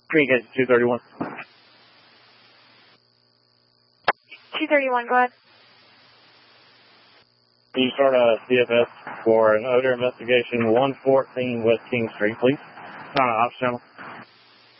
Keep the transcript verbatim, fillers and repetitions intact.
Green Gate two thirty-one. two thirty-one, go ahead. Can you start a C F S for an odor investigation one fourteen West King Street, please? Uh, ops channel.